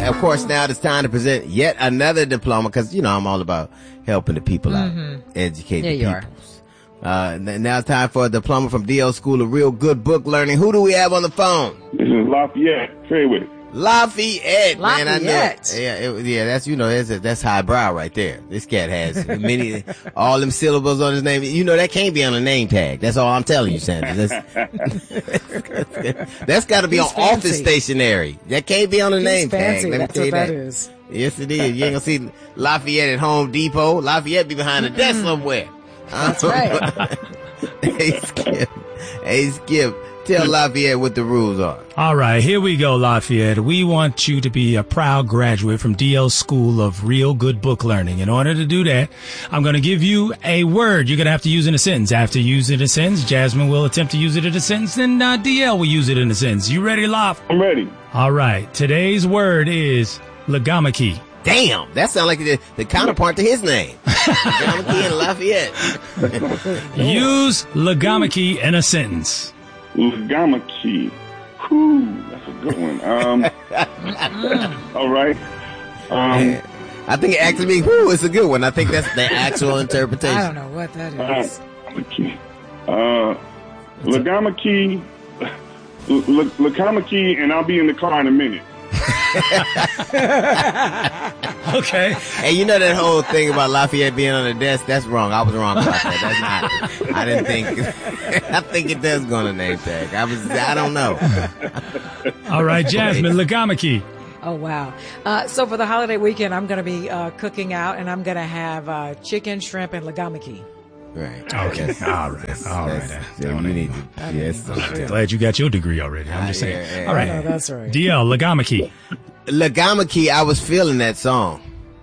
of course, now it's time to present yet another diploma because, I'm all about helping the people out, educate the people. Now it's time for a diploma from DL School of Real Good Book Learning. Who do we have on the phone? This is Lafayette. Treyway. Lafayette, man. I know. That's highbrow right there. This cat has all them syllables on his name. That can't be on a name tag. That's all I'm telling you, Sanders. That's got to be on office stationery. That can't be on a name tag. Let me tell you that. Is. Yes, it is. You ain't gonna see Lafayette at Home Depot. Lafayette be behind a desk somewhere. That's right. Hey, Skip. Tell Lafayette what the rules are. All right, here we go, Lafayette. We want you to be a proud graduate from DL School of Real Good Book Learning. In order to do that, I'm going to give you a word you're going to have to use in a sentence. After you use it in a sentence, Jasmine will attempt to use it in a sentence, then DL will use it in a sentence. You ready, Laf? I'm ready. All right, today's word is Lagamaki. Damn, that sounds like the counterpart to his name. Lagamaki and Lafayette. Use Lagamaki in a sentence. Lagamaki. Whew, that's a good one. All right. I think it actually means, it's a good one. I think that's the actual interpretation. I don't know what that is. Lagamaki, and I'll be in the car in a minute. Okay. Hey, that whole thing about Lafayette being on the desk? That's wrong. I was wrong about that. That's not. I didn't think. I think it does go on a name tag. I don't know. All right, Jasmine, Lagamaki. Oh, wow. So for the holiday weekend, I'm going to be cooking out, and I'm going to have chicken, shrimp, and lagamaki. Right. Okay. All right. You need to. Yes. Glad you got your degree already. I'm just saying. Yeah. All right. No, that's right. DL, Lagamaki. Lagamaki, I was feeling that song.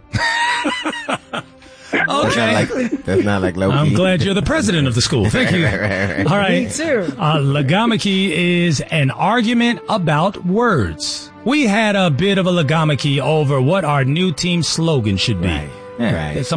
Okay. That's not like low key. I'm glad you're the president of the school. Thank you. Right. All right. Me too. Lagamaki is an argument about words. We had a bit of a Lagamaki over what our new team slogan should be. Right.